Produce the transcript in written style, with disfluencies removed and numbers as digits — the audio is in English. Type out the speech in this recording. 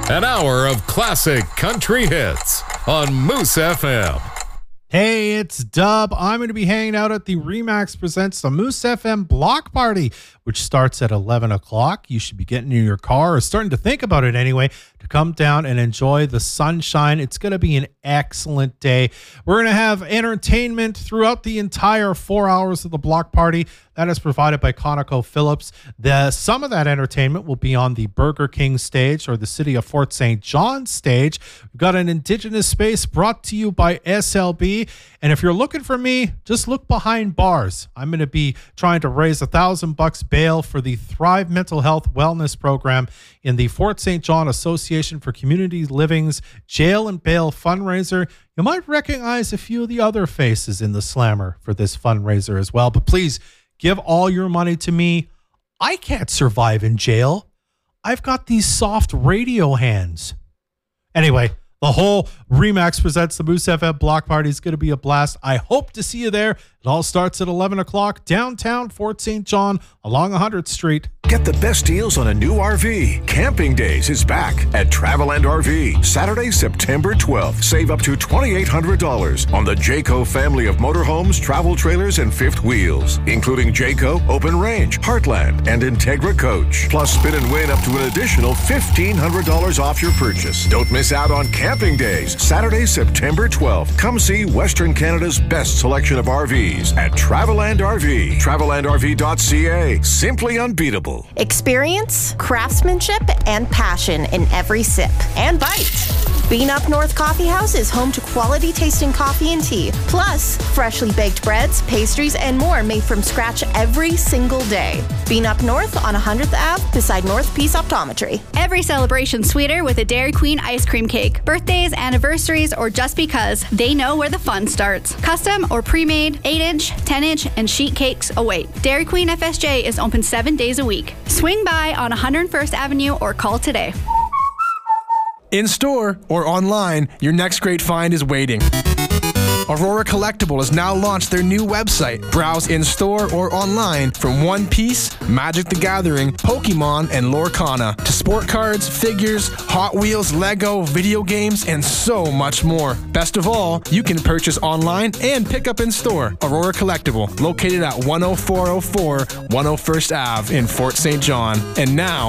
An hour of classic country hits on Moose FM. Hey, it's Dub. I'm going to be hanging out at the Remax Presents the Moose FM Block Party, which starts at 11 o'clock. You should be getting in your car, or starting to think about it anyway, to come down and enjoy the sunshine. It's going to be an excellent day. We're going to have entertainment throughout the entire 4 hours of the block party. That is provided by ConocoPhillips. Some of that entertainment will be on the Burger King stage, or the City of Fort St. John stage. We've got an Indigenous space brought to you by SLB. And if you're looking for me, just look behind bars. I'm going to be trying to raise $1,000 bail for the Thrive Mental Health Wellness Program in the Fort St. John Association for Community Living's Jail and Bail fundraiser. You might recognize a few of the other faces in the slammer for this fundraiser as well. But please, give all your money to me. I can't survive in jail. I've got these soft radio hands. Anyway, the whole Remax Presents the Moose FM Block Party is going to be a blast. I hope to see you there. It all starts at 11 o'clock downtown Fort St. John along 100th Street. Get the best deals on a new RV. Camping Days is back at Travel and RV. Saturday, September 12th. Save up to $2,800 on the Jayco family of motorhomes, travel trailers, and fifth wheels, including Jayco, Open Range, Heartland, and Integra Coach. Plus, spin and win up to an additional $1,500 off your purchase. Don't miss out on Camping Days. Saturday, September 12th. Come see Western Canada's best selection of RVs at Travel and RV. TravelandRV.ca. Simply unbeatable. Experience, craftsmanship, and passion in every sip and bite. Bean Up North Coffee House is home to quality tasting coffee and tea, plus freshly baked breads, pastries, and more made from scratch every single day. Bean Up North on 100th Ave beside North Peace Optometry. Every celebration sweeter with a Dairy Queen ice cream cake. Birthdays, anniversaries, or just because, they know where the fun starts. Custom or pre-made, 8-inch, 10-inch, and sheet cakes await. Dairy Queen FSJ is open 7 days a week. Swing by on 101st Avenue or call today. In store or online, your next great find is waiting. Aurora Collectible has now launched their new website. Browse in-store or online from One Piece, Magic the Gathering, Pokemon, and Lorcana to sport cards, figures, Hot Wheels, Lego, video games, and so much more. Best of all, you can purchase online and pick up in store. Aurora Collectible, located at 10404 101st Ave in Fort St. John. And now,